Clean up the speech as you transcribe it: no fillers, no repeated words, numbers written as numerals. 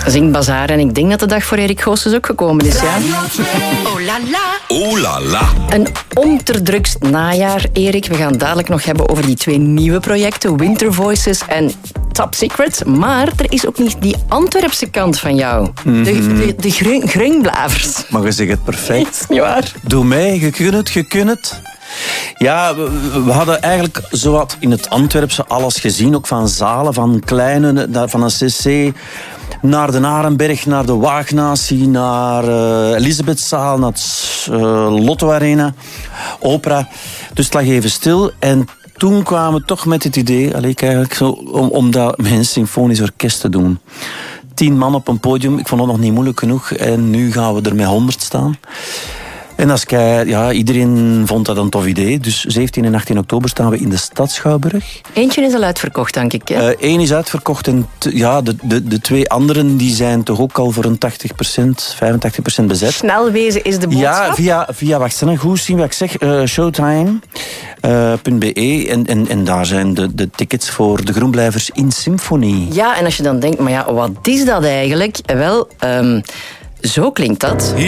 zingt Bazaar en ik denk dat de dag voor Erik Goossens ook gekomen is, ja. Oh la la. Oh la la. Een onterdrukst najaar, Erik. We gaan het dadelijk nog hebben over die 2 nieuwe projecten, Winter Voices en Top Secret. Maar er is ook niet die Antwerpse kant van jou. De Grungblavers. Maar je zegt het perfect. Is niet waar? Doe mij, je kunt het. Ja, we hadden eigenlijk zowat in het Antwerpse alles gezien. Ook van zalen, van kleine, van een cc... naar de Arenberg, naar de Waagnatie, naar Elisabethzaal, naar het Lotto Arena, opera. Dus het lag even stil. En toen kwamen we toch met het idee, om dat met een symfonisch orkest te doen. 10 man op een podium, ik vond het nog niet moeilijk genoeg. En nu gaan we er met 100 staan. En iedereen vond dat een tof idee. Dus 17 en 18 oktober staan we in de Stad Schouwburg. Eentje is al uitverkocht, denk ik. Eén is uitverkocht en de 2 anderen die zijn toch ook al voor een 85% bezet. Snel wezen is de boodschap. Ja, via wacht, goed zien wat ik zeg, showtime.be en daar zijn de tickets voor de Groenblijvers in Symfonie. Ja, en als je dan denkt, maar ja, wat is dat eigenlijk? Wel, zo klinkt dat.